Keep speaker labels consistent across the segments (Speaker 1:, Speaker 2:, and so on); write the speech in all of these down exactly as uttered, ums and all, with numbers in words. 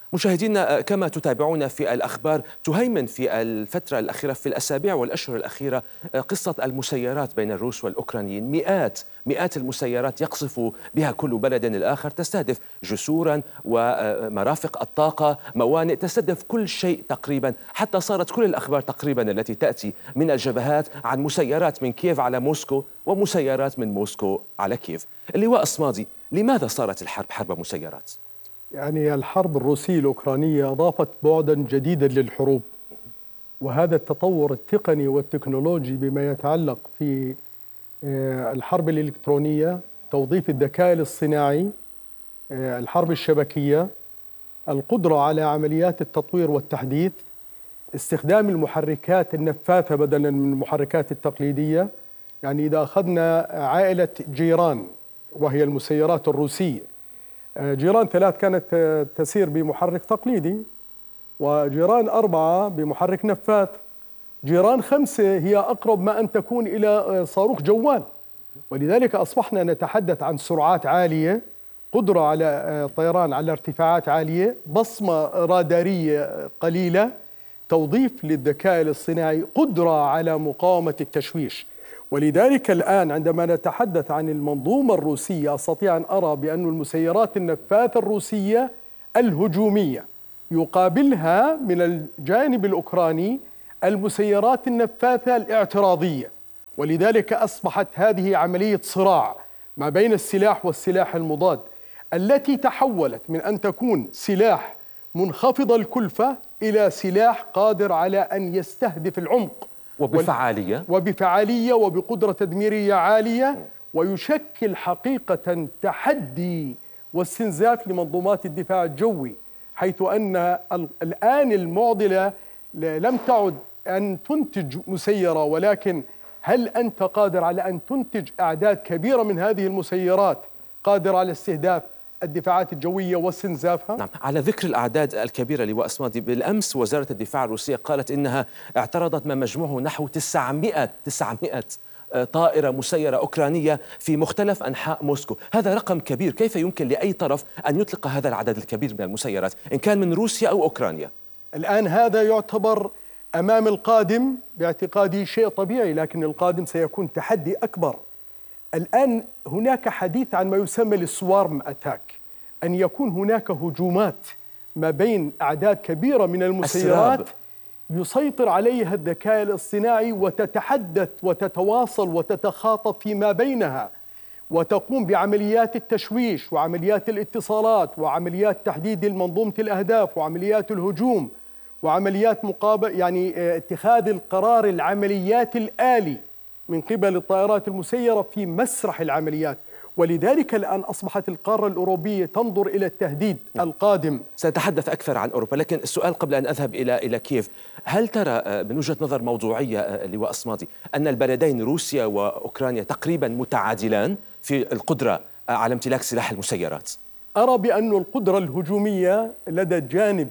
Speaker 1: مشاهدينا، كما تتابعون في الأخبار، تهيمن في الفترة الأخيرة في الأسابيع والأشهر الأخيرة قصة المسيرات بين الروس والأوكرانيين. مئات مئات المسيرات يقصف بها كل بلد الآخر، تستهدف جسورا ومرافق الطاقة، موانئ، تستهدف كل شيء تقريبا، حتى صارت كل الأخبار تقريبا التي تأتي من الجبهات عن مسيرات من كييف على موسكو ومسيرات من موسكو على كييف. اللواء الصمادي، لماذا صارت الحرب حرب مسيرات؟
Speaker 2: يعني الحرب الروسية الأوكرانية أضافت بعدا جديدا للحروب، وهذا التطور التقني والتكنولوجي بما يتعلق في الحرب الإلكترونية، توظيف الذكاء الاصطناعي، الحرب الشبكية، القدرة على عمليات التطوير والتحديث، استخدام المحركات النفاثة بدلا من المحركات التقليدية. يعني إذا أخذنا عائلة جيران وهي المسيرات الروسية، جيران ثلاث كانت تسير بمحرك تقليدي، وجيران أربعة بمحرك نفاث، جيران خمسة هي أقرب ما أن تكون إلى صاروخ جوال. ولذلك أصبحنا نتحدث عن سرعات عالية، قدرة على طيران على ارتفاعات عالية، بصمة رادارية قليلة، توظيف للذكاء الاصطناعي، قدرة على مقاومة التشويش. ولذلك الآن عندما نتحدث عن المنظومة الروسية، أستطيع أن أرى بأن المسيرات النفاثة الروسية الهجومية يقابلها من الجانب الأوكراني المسيرات النفاثة الاعتراضية. ولذلك أصبحت هذه عملية صراع ما بين السلاح والسلاح المضاد، التي تحولت من أن تكون سلاح منخفض الكلفة إلى سلاح قادر على أن يستهدف العمق
Speaker 1: وبفعالية
Speaker 2: وبفعالية وبقدرة تدميرية عالية، ويشكل حقيقة تحدي واستنزاف لمنظومات الدفاع الجوي، حيث أن الآن المعضلة لم تعد أن تنتج مسيرة، ولكن هل أنت قادر على أن تنتج أعداد كبيرة من هذه المسيرات قادرة على استهداف الدفاعات الجوية واستنزافها؟
Speaker 1: نعم، على ذكر الأعداد الكبيرة لواء صمادي، بالأمس وزارة الدفاع الروسية قالت إنها اعترضت ما مجموعه نحو تسعمئة تسعمئة طائرة مسيرة أوكرانية في مختلف أنحاء موسكو. هذا رقم كبير، كيف يمكن لأي طرف أن يطلق هذا العدد الكبير من المسيرات إن كان من روسيا أو أوكرانيا؟
Speaker 2: الآن هذا يعتبر أمام القادم باعتقادي شيء طبيعي، لكن القادم سيكون تحدي أكبر. الآن هناك حديث عن ما يسمى السوارم أتاك، أن يكون هناك هجومات ما بين أعداد كبيرة من المسيرات
Speaker 1: السراب.
Speaker 2: يسيطر عليها الذكاء الاصطناعي وتتحدث وتتواصل وتتخاطب فيما بينها، وتقوم بعمليات التشويش وعمليات الاتصالات وعمليات تحديد منظومة الأهداف وعمليات الهجوم وعمليات مقابل، يعني اتخاذ القرار العمليات الآلي من قبل الطائرات المسيرة في مسرح العمليات. ولذلك الآن أصبحت القارة الأوروبية تنظر إلى التهديد القادم.
Speaker 1: سنتحدث أكثر عن أوروبا، لكن السؤال قبل أن أذهب إلى إلى كييف، هل ترى من وجهة نظر موضوعية لواء صمادي أن البلدين روسيا وأوكرانيا تقريبا متعادلان في القدرة على امتلاك سلاح المسيرات؟
Speaker 2: أرى بأن القدرة الهجومية لدى الجانب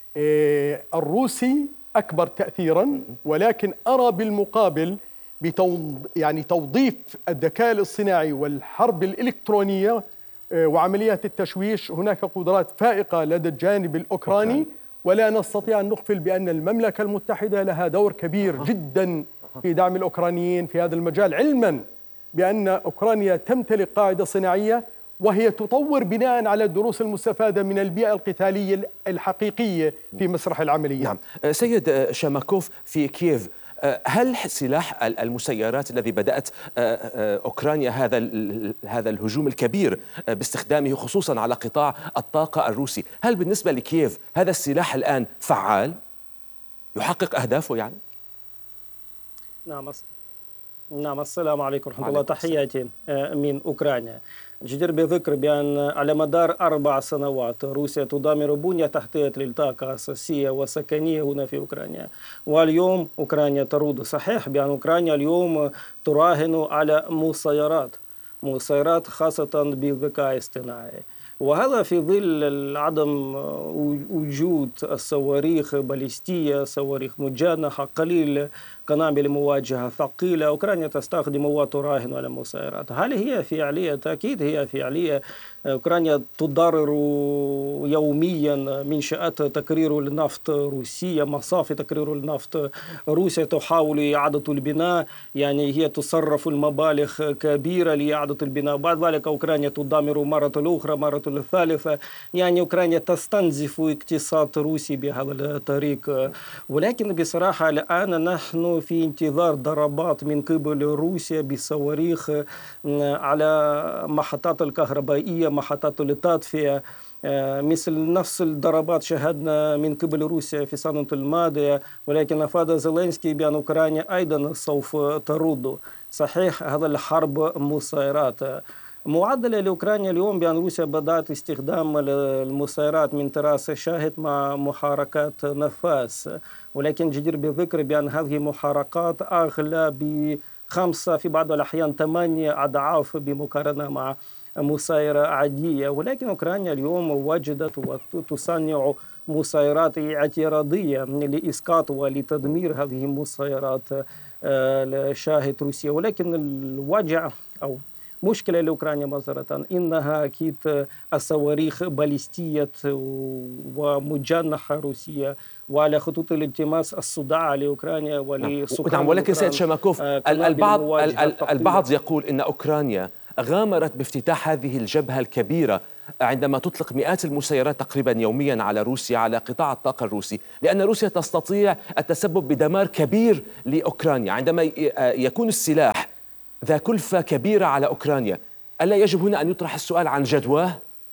Speaker 2: الروسي أكبر تأثيرا، ولكن أرى بالمقابل بتوض... يعني توظيف الذكاء الاصطناعي والحرب الإلكترونية وعمليات التشويش هناك قدرات فائقة لدى الجانب الأوكراني. أوكراني. ولا نستطيع أن نغفل بأن المملكة المتحدة لها دور كبير جدا في دعم الأوكرانيين في هذا المجال، علما بأن أوكرانيا تمتلك قاعدة صناعية وهي تطور بناء على الدروس المستفادة من البيئة القتالية الحقيقية في مسرح العملية.
Speaker 1: نعم سيد شاماكوف، في كييف هل سلاح المسيرات الذي بدأت أوكرانيا هذا هذا الهجوم الكبير باستخدامه خصوصا على قطاع الطاقة الروسي، هل بالنسبة لكييف هذا السلاح الآن فعال يحقق أهدافه يعني؟
Speaker 3: نعم نعم السلام عليكم ورحمة الله، تحياتي من أوكرانيا. جدير بذكر بأن على مدار أربع سنوات روسيا تدمر بنية تحتية للطاقة أساسية وسكنية هنا في أوكرانيا، واليوم أوكرانيا ترد. صحيح بأن أوكرانيا اليوم تراهن على مسيرات مسيرات خاصة بالذكاء الاصطناعي، وهذا في ظل عدم وجود الصواريخ باليستية، صواريخ مجنحة قليل قنابل مواجهة ثقيلة. أوكرانيا تستخدم وتراهن على المسيرات. هل هي فعلية؟ تأكيد هي فعلية. أوكرانيا تضرر يوميا منشآت تكرير النفط روسية، مصافي تكرير النفط. روسيا تحاول إعادة البناء، يعني هي تصرف المبالغ كبيرة لإعادة البناء. بعد ذلك أوكرانيا تدمر مرة أخرى، مرة الثالثة. يعني أوكرانيا تستنزف اقتصاد روسي بهذا الطريق. ولكن بصراحة الآن نحن في انتظار ضربات من قبل روسيا بصواريخ على محطات الكهربائية، محطات التدفئة، مثل نفس الضربات شاهدنا من قبل روسيا في السنة الماضية. ولكن أفاد زيلينسكي بأن أوكرانيا أيضا سوف ترد. صحيح هذا الحرب مسيرات. معدل لأوكرانيا اليوم بأن روسيا بدأت استخدام المسيرات من طراز شاهد مع محركات نفاث. ولكن جدير بالذكر بأن هذه المحركات أغلى بخمسة في بعض الأحيان ثمانية أضعاف بمقارنة مع مسيرة عادية. ولكن أوكرانيا اليوم وجدت وتصنع مسيرات اعتراضية لإسقاط ولتدمير هذه المسيرات شاهد روسيا. ولكن الوجع أو مشكلة لأوكرانيا معذرة إنها أكيد الصواريخ باليستية ومجنحة روسية، وعلى خطوط الالتماس الصداع لأوكرانيا ولسكان.
Speaker 1: نعم، ولكن سيد شماكوف، البعض البعض يقول إن أوكرانيا غامرت بافتتاح هذه الجبهة الكبيرة عندما تطلق مئات المسيرات تقريبا يوميا على روسيا، على قطاع الطاقة الروسي، لأن روسيا تستطيع التسبب بدمار كبير لأوكرانيا. عندما يكون السلاح ذا كلفة كبيرة على أوكرانيا، ألا يجب هنا أن يطرح السؤال عن جدواه؟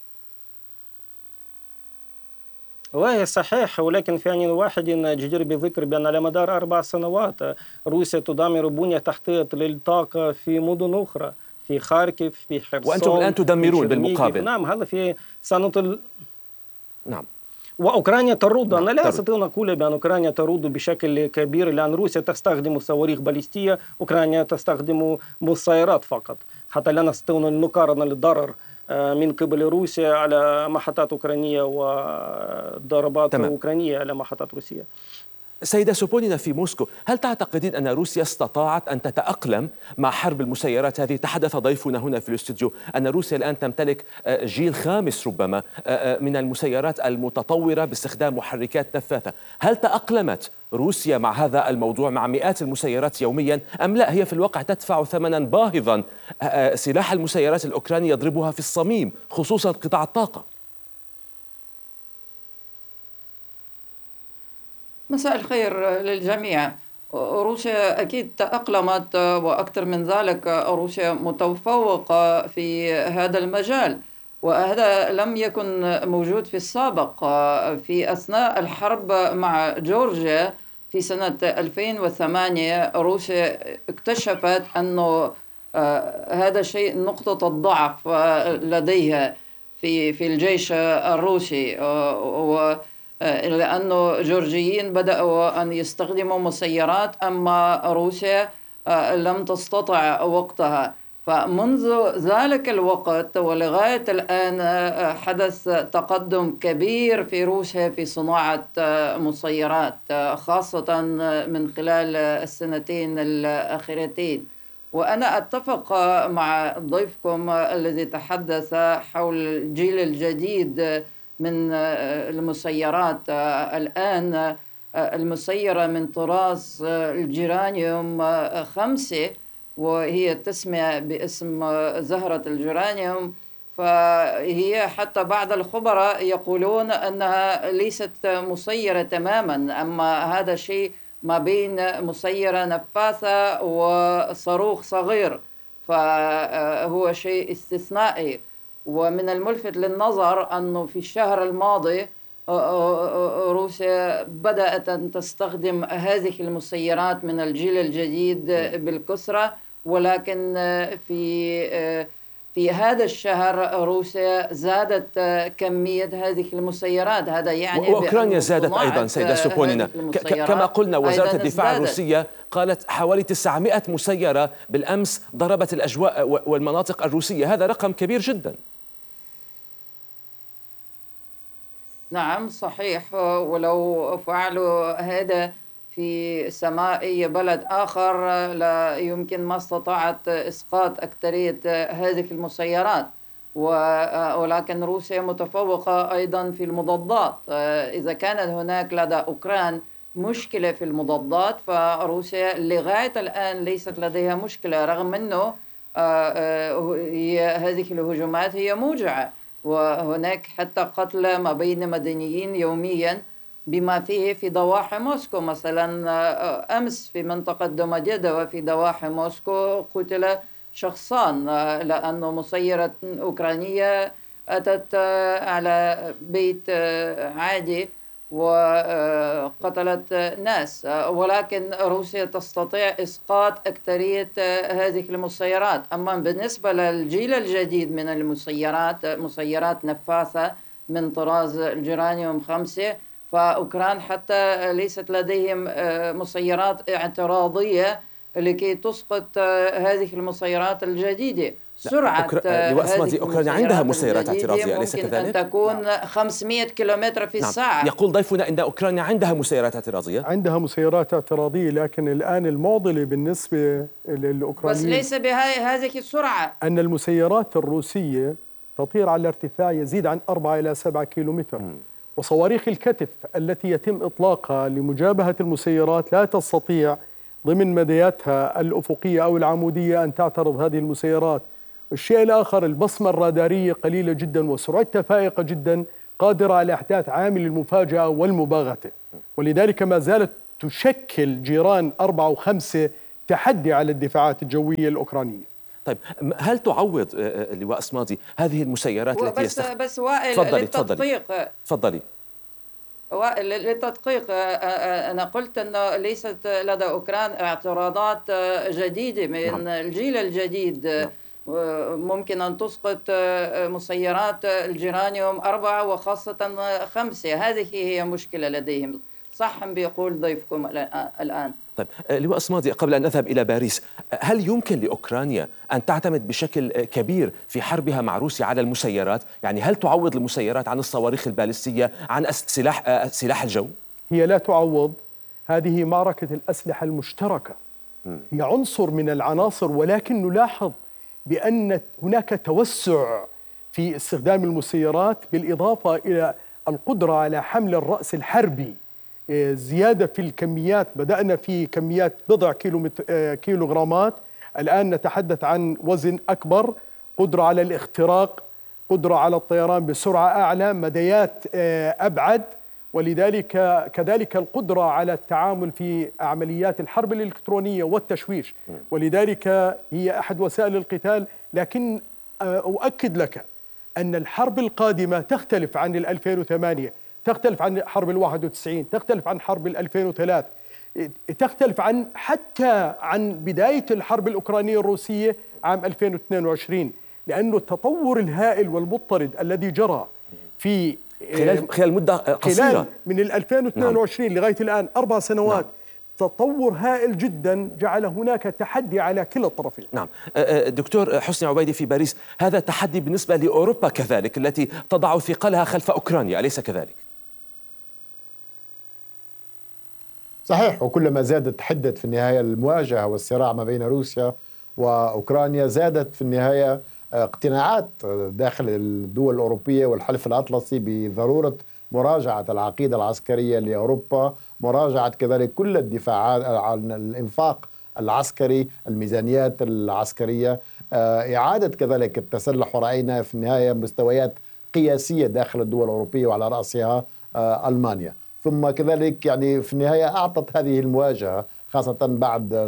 Speaker 3: وهي صحيح، ولكن في آن واحد جدير بالذكر بأن على مدار أربع سنوات روسيا تدمر بنية تحتية للطاقة في مدن أخرى، في خاركيف، في حرسون،
Speaker 1: وأنتم الآن تدمرون بالمقابل.
Speaker 3: نعم، هذا في سنة ال...
Speaker 1: نعم.
Speaker 3: وأوكرانيا ترد.
Speaker 1: نعم.
Speaker 3: أنا لا أستطيع أن أقول بأن أوكرانيا ترد بشكل كبير، لأن روسيا تستخدم صواريخ باليستية، أوكرانيا تستخدم مسيرات فقط. حتى لا نستطيع أن نقارن الضرر من قبل روسيا على محطات أوكرانية وضربات
Speaker 1: تمام.
Speaker 3: أوكرانية على محطات روسية.
Speaker 1: سيدة سوبونينا في موسكو، هل تعتقدين أن روسيا استطاعت أن تتأقلم مع حرب المسيرات هذه؟ تحدث ضيفنا هنا في الاستوديو أن روسيا الآن تمتلك جيل خامس ربما من المسيرات المتطورة باستخدام محركات نفاثة. هل تأقلمت روسيا مع هذا الموضوع، مع مئات المسيرات يوميا، أم لا هي في الواقع تدفع ثمنا باهظا؟ سلاح المسيرات الأوكراني يضربها في الصميم، خصوصا قطاع الطاقة.
Speaker 4: مساء الخير للجميع. روسيا أكيد تأقلمت، وأكثر من ذلك روسيا متفوقة في هذا المجال، وهذا لم يكن موجود في السابق. في أثناء الحرب مع جورجيا في سنة ألفين وثمانية روسيا اكتشفت أنه هذا شيء نقطة الضعف لديها في في الجيش الروسي، و لأنه جورجيين بدأوا أن يستخدموا مسيرات، أما روسيا لم تستطع وقتها. فمنذ ذلك الوقت ولغاية الآن حدث تقدم كبير في روسيا في صناعة مسيرات، خاصة من خلال السنتين الأخيرتين. وأنا أتفق مع ضيفكم الذي تحدث حول الجيل الجديد من المسيرات. الآن المسيرة من طراز الجيرانيوم خمسة، وهي تسمى باسم زهرة الجيرانيوم، فهي حتى بعض الخبراء يقولون أنها ليست مسيرة تماما، أما هذا شيء ما بين مسيرة نفاثة وصاروخ صغير، فهو شيء استثنائي. ومن الملفت للنظر أنه في الشهر الماضي روسيا بدأت أن تستخدم هذه المسيرات من الجيل الجديد بالكثرة، ولكن في في هذا الشهر روسيا زادت كمية هذه المسيرات. هذا يعني
Speaker 1: وأوكرانيا زادت أيضا سيدة سوبونينا، كما قلنا وزارة الدفاع الروسية قالت حوالي تسعمئة مسيرة بالأمس ضربت الأجواء والمناطق الروسية. هذا رقم كبير جدا.
Speaker 4: نعم صحيح، ولو فعلوا هذا في سماء أي بلد آخر لا يمكن ما استطاعت إسقاط أكثرية هذه المسيرات. ولكن روسيا متفوقة أيضا في المضادات. إذا كانت هناك لدى أوكران مشكلة في المضادات، فروسيا لغاية الآن ليست لديها مشكلة، رغم أنه هذه الهجمات هي موجعة، وهناك حتى قتلى ما بين مدنيين يوميا، بما فيه في ضواحي موسكو. مثلا أمس في منطقة دوموديدوvo في ضواحي موسكو قتل شخصان لأنه مسيرة أوكرانية أتت على بيت عادي وقتلت ناس. ولكن روسيا تستطيع إسقاط أكثرية هذه المسيرات. أما بالنسبة للجيل الجديد من المسيرات، مسيرات نفاثة من طراز الجيرانيوم خمسة، فأوكران حتى ليست لديهم مسيرات اعتراضية لكي تسقط هذه المسيرات الجديدة. سرعة
Speaker 1: هذه أوكرانيا عندها مسيرات اعتراضية، أليس
Speaker 4: كذلك؟
Speaker 1: ممكن
Speaker 4: أن تكون نعم. خمسمائة كيلومتر في
Speaker 1: نعم.
Speaker 4: الساعة.
Speaker 1: يقول ضيفنا أن أوكرانيا عندها مسيرات اعتراضية.
Speaker 2: عندها مسيرات اعتراضية، لكن الآن المعضلة بالنسبة للأوكرانيين
Speaker 4: بس ليس بهذه السرعة.
Speaker 2: أن المسيرات الروسية تطير على ارتفاع يزيد عن أربعة إلى سبعة كيلومتر، م. وصواريخ الكتف التي يتم إطلاقها لمجابهة المسيرات لا تستطيع ضمن مدياتها الأفقية أو العمودية أن تعترض هذه المسيرات. الشيء الآخر، البصمة الرادارية قليلة جدا وسرعتها فائقة جدا، قادرة على إحداث عامل المفاجأة والمباغتة، ولذلك ما زالت تشكل جيران أربعة وخمسة تحدي على الدفاعات الجوية الأوكرانية.
Speaker 1: طيب هل تعوض لواء صمادي هذه المسيرات التي
Speaker 4: بس
Speaker 1: يستخدم؟
Speaker 4: بس وائل
Speaker 1: تفضلي
Speaker 4: للتدقيق
Speaker 1: تفضلي
Speaker 4: وائل للتدقيق أنا قلت أنه ليست لدى أوكران اعتراضات جديدة من نعم. الجيل الجديد نعم. ممكن أن تسقط مسيرات الجيرانيوم أربعة وخاصة خمسة. هذه هي مشكلة لديهم، صح بيقول ضيفكم الآن.
Speaker 1: طيب لواء صمادي، قبل أن نذهب إلى باريس، هل يمكن لأوكرانيا أن تعتمد بشكل كبير في حربها مع روسيا على المسيرات؟ يعني هل تعوض المسيرات عن الصواريخ البالستية، عن سلاح سلاح الجو؟
Speaker 2: هي لا تعوض، هذه معركة الأسلحة المشتركة، هي عنصر من العناصر، ولكن نلاحظ بأن هناك توسع في استخدام المسيرات، بالإضافة إلى القدرة على حمل الرأس الحربي، زيادة في الكميات. بدأنا في كميات بضع كيلو كيلوغرامات، الآن نتحدث عن وزن أكبر، قدرة على الاختراق، قدرة على الطيران بسرعة أعلى، مديات أبعد، ولذلك كذلك القدرة على التعامل في عمليات الحرب الإلكترونية والتشويش، ولذلك هي أحد وسائل القتال. لكن أؤكد لك أن الحرب القادمة تختلف عن الألفين وثمانية، تختلف عن حرب الواحد وتسعين، تختلف عن حرب الألفين وثلاثة، تختلف عن حتى عن بداية الحرب الأوكرانية الروسية عام ألفين واثنين وعشرين، لأنه التطور الهائل والمضطرد الذي جرى في
Speaker 1: خلال خلال مدة قصيرة،
Speaker 2: خلال من ألفين واثنين وعشرين نعم. لغاية الآن أربع سنوات، نعم. تطور هائل جدا جعل هناك تحدي على كلا الطرفين.
Speaker 1: نعم دكتور حسني عبيدي في باريس، هذا تحدي بالنسبة لأوروبا كذلك التي تضع ثقلها خلف أوكرانيا، أليس كذلك؟
Speaker 5: صحيح، وكلما زادت حدة في النهاية المواجهة والصراع ما بين روسيا وأوكرانيا، زادت في النهاية اقتناعات داخل الدول الأوروبية والحلف الأطلسي بضرورة مراجعة العقيدة العسكرية لأوروبا، مراجعة كذلك كل الدفاعات عن الإنفاق العسكري، الميزانيات العسكرية، إعادة كذلك التسلح. ورأينا في النهاية مستويات قياسية داخل الدول الأوروبية وعلى رأسها ألمانيا. ثم كذلك يعني في النهاية أعطت هذه المواجهة خاصة بعد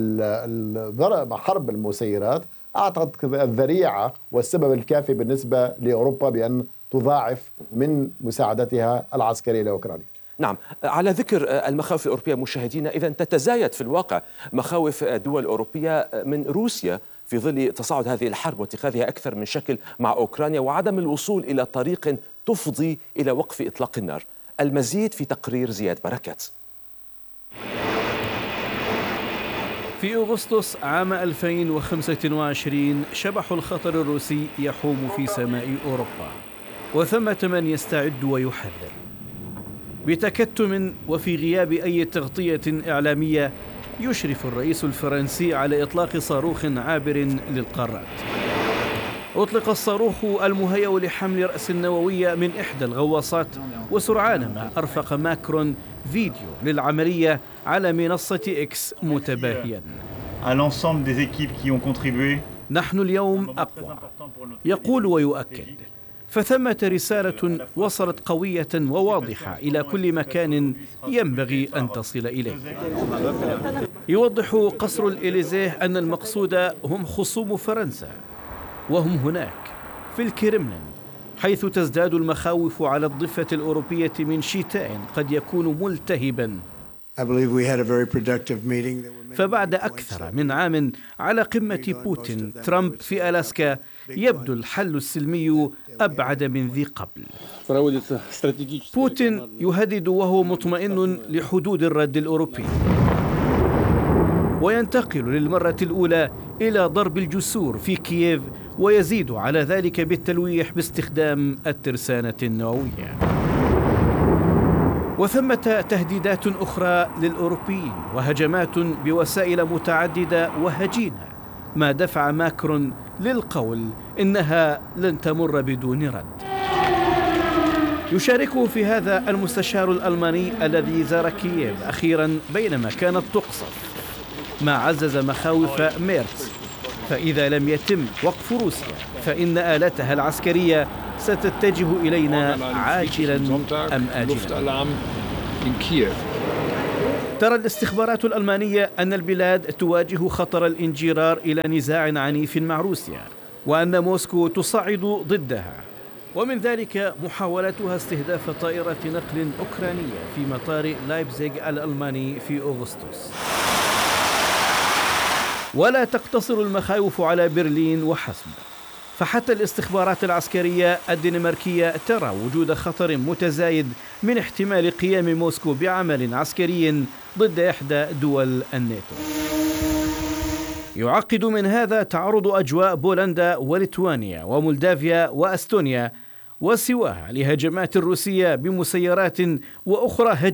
Speaker 5: حرب المسيرات، أعطت الذريعة والسبب الكافي بالنسبة لأوروبا بأن تضاعف من مساعدتها العسكرية لأوكرانيا.
Speaker 1: نعم، على ذكر المخاوف الأوروبية مشاهدينا، إذن تتزايد في الواقع مخاوف دول أوروبية من روسيا في ظل تصاعد هذه الحرب واتخاذها أكثر من شكل مع أوكرانيا وعدم الوصول إلى طريق تفضي إلى وقف إطلاق النار. المزيد في تقرير زياد بركات.
Speaker 6: في أغسطس عام ألفين وخمسة وعشرين شبح الخطر الروسي يحوم في سماء أوروبا، وثمة من يستعد ويحذر. بتكتم وفي غياب أي تغطية إعلامية يشرف الرئيس الفرنسي على إطلاق صاروخ عابر للقارات. أطلق الصاروخ المهيأ لحمل رأس النووية من إحدى الغواصات، وسرعان ما أرفق ماكرون فيديو للعملية على منصة إكس متباهيا: نحن اليوم أقوى، يقول ويؤكد. فثمة رسالة وصلت قوية وواضحة إلى كل مكان ينبغي أن تصل إليه. يوضح قصر الإليزيه أن المقصود هم خصوم فرنسا، وهم هناك في الكرملين، حيث تزداد المخاوف على الضفة الأوروبية من شتاء قد يكون ملتهبا. فبعد أكثر من عام على قمة بوتين ترامب في ألاسكا، يبدو الحل السلمي أبعد من ذي قبل. بوتين يهدد وهو مطمئن لحدود الرد الأوروبي، وينتقل للمرة الأولى إلى ضرب الجسور في كييف، ويزيد على ذلك بالتلويح باستخدام الترسانة النووية. وثمة تهديدات أخرى للأوروبيين وهجمات بوسائل متعددة وهجينة، ما دفع ماكرون للقول إنها لن تمر بدون رد. يشاركه في هذا المستشار الألماني الذي زار كييف أخيرا بينما كانت تقصف، ما عزز مخاوف ميرتس، فإذا لم يتم وقف روسيا فإن آلتها العسكرية ستتجه إلينا عاجلا أم آجلا. ترى الاستخبارات الألمانية أن البلاد تواجه خطر الانجرار إلى نزاع عنيف مع روسيا، وأن موسكو تصعد ضدها، ومن ذلك محاولتها استهداف طائرة نقل أوكرانية في مطار لايبزيغ الألماني في أغسطس. ولا تقتصر المخاوف على برلين وحسب، فحتى الاستخبارات العسكرية الدنماركية ترى وجود خطر متزايد من احتمال قيام موسكو بعمل عسكري ضد إحدى دول الناتو. يعقد من هذا تعرض أجواء بولندا وليتوانيا ومولدافيا وأستونيا وسواها لهجمات روسية بمسيرات وأخرى هجمات